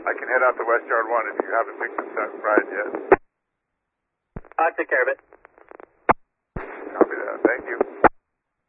I can head out to West Yard 1 if you haven't picked up Friday yet. I'll take care of it. Copy that. Thank you.